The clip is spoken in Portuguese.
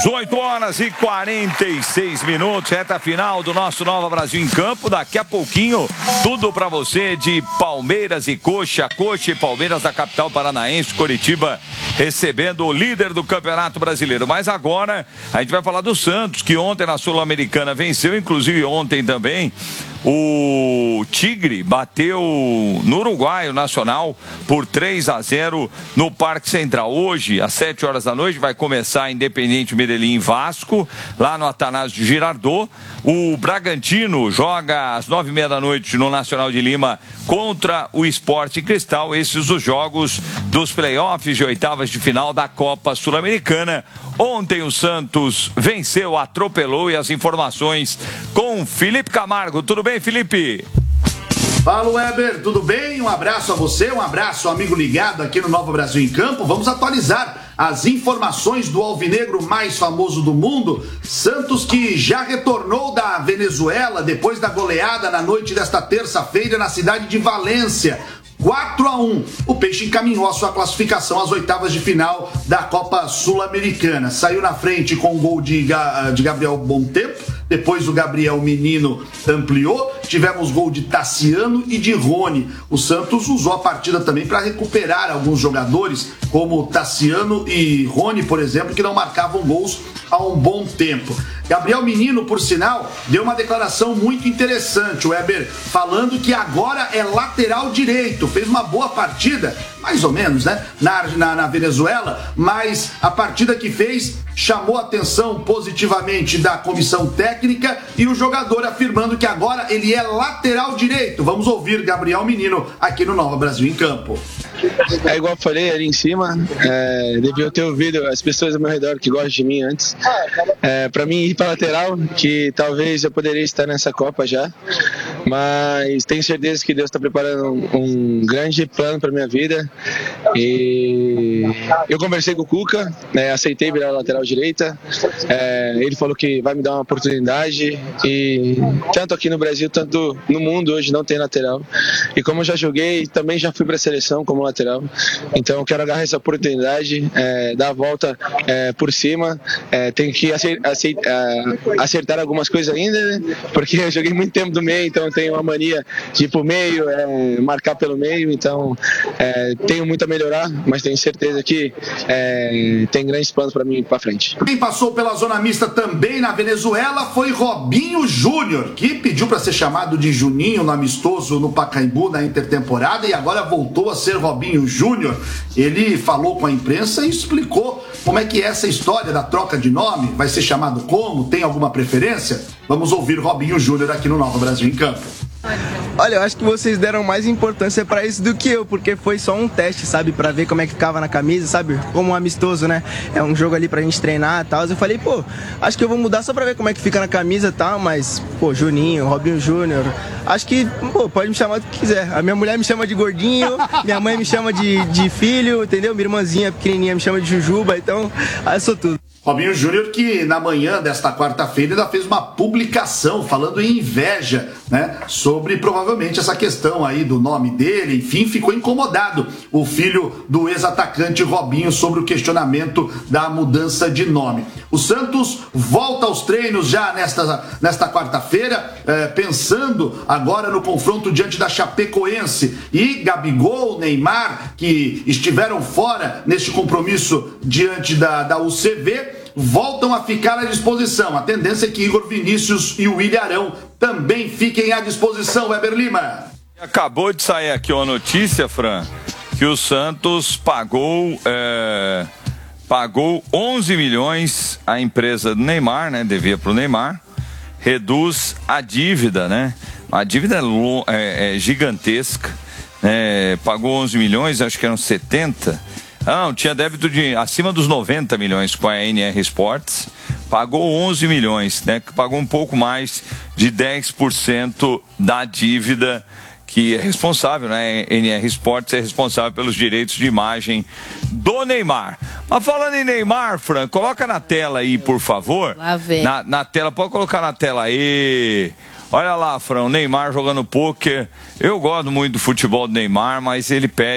18 horas e 46 minutos, reta final do nosso Nova Brasil em Campo. Daqui a pouquinho, tudo para você de Palmeiras e Coxa. Coxa e Palmeiras da capital paranaense, Coritiba, recebendo o líder do Campeonato Brasileiro. Mas agora a gente vai falar do Santos, que ontem na Sul-Americana venceu, inclusive ontem também. O Tigre bateu no Uruguai, o Nacional, por 3-0 no Parque Central. Hoje, às 7 horas da noite, vai começar Independiente Medellín Vasco, lá no Atanásio Girardot. O Bragantino joga às 9h30 da noite no Nacional de Lima contra o Sport Cristal. Esses os jogos dos playoffs de oitavas de final da Copa Sul-Americana. Ontem o Santos venceu, atropelou, e as informações com Felipe Camargo. Tudo bem, Felipe? Fala, Weber, tudo bem? Um abraço a você, um abraço, amigo ligado aqui no Nova Brasil em Campo. Vamos atualizar as informações do alvinegro mais famoso do mundo, Santos, que já retornou da Venezuela depois da goleada na noite desta terça-feira na cidade de Valência. 4-1. O Peixe encaminhou a sua classificação às oitavas de final da Copa Sul-Americana. Saiu na frente com o gol de Gabriel Bontempo. Depois o Gabriel Menino ampliou. Tivemos gol de Tassiano e de Rony. O Santos usou a partida também para recuperar alguns jogadores, como Tassiano e Rony, por exemplo, que não marcavam gols há um bom tempo. Gabriel Menino, por sinal, deu uma declaração muito interessante, Weber, falando que agora é lateral direito. Fez uma boa partida, mais ou menos, né, na Venezuela, mas a partida que fez chamou a atenção positivamente da comissão técnica e o jogador afirmando que agora ele é lateral direito. Vamos ouvir Gabriel Menino aqui no Nova Brasil em Campo. É igual eu falei ali em cima, devia ter ouvido as pessoas ao meu redor que gostam de mim antes. Para mim ir para lateral, que talvez eu poderia estar nessa Copa já, mas tenho certeza que Deus está preparando um grande plano para minha vida. E eu conversei com o Cuca, aceitei virar lateral direita. Ele falou que vai me dar uma oportunidade, e tanto aqui no Brasil, tanto no mundo hoje não tem lateral. E como eu já joguei, também já fui para a seleção como lateral, então eu quero agarrar essa oportunidade, dar a volta por cima. Tenho que acertar algumas coisas ainda, né? Porque eu joguei muito tempo do meio, então eu tenho uma mania de ir pro meio, marcar pelo meio, então tenho muito a melhorar, mas tenho certeza que tem grandes planos para mim para frente. Quem passou pela zona mista também na Venezuela foi Robinho Júnior, que pediu para ser chamado de Juninho no amistoso no Pacaembu na intertemporada e agora voltou a ser Robinho Júnior. Ele falou com a imprensa e explicou como é que é essa história da troca de nome. Vai ser chamado como? Tem alguma preferência? Vamos ouvir Robinho Júnior aqui no Nova Brasil em Campo. Olha, eu acho que vocês deram mais importância pra isso do que eu, porque foi só um teste, sabe, pra ver como é que ficava na camisa, sabe, como um amistoso, né, é um jogo ali pra gente treinar e tal. Eu falei, pô, acho que eu vou mudar só pra ver como é que fica na camisa e tal, mas, pô, Juninho, Robinho Júnior, acho que, pô, pode me chamar do que quiser. A minha mulher me chama de gordinho, minha mãe me chama de filho, entendeu, minha irmãzinha pequenininha me chama de Jujuba, então, eu sou tudo. Robinho Júnior, que na manhã desta quarta-feira ainda fez uma publicação falando em inveja, né, sobre provavelmente essa questão aí do nome dele. Enfim, ficou incomodado o filho do ex-atacante Robinho sobre o questionamento da mudança de nome. O Santos volta aos treinos já nesta quarta-feira, pensando agora no confronto diante da Chapecoense. E Gabigol, Neymar, que estiveram fora neste compromisso diante da UCV, voltam a ficar à disposição. A tendência é que Igor Vinícius e o William Arão também fiquem à disposição, Weber Lima. Acabou de sair aqui uma notícia, Fran, que o Santos pagou 11 milhões à empresa do Neymar, né? Devia para o Neymar. Reduz a dívida, né? A dívida é gigantesca. Pagou 11 milhões, acho que eram 70. Não, tinha débito de acima dos 90 milhões com a NR Sports, pagou 11 milhões, né? Pagou um pouco mais de 10% da dívida, que é responsável, né? A NR Sports é responsável pelos direitos de imagem do Neymar. Mas falando em Neymar, Fran, coloca na tela aí, por favor. Lá vem. Na tela, pode colocar na tela aí. Olha lá, Fran, o Neymar jogando pôquer. Eu gosto muito do futebol do Neymar, mas ele pede